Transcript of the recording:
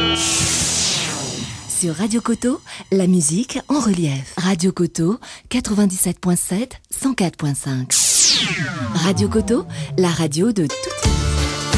Sur Radio Koto, la musique en relief. Radio Koto, 97.7, 104.5. Radio Koto, la radio de toute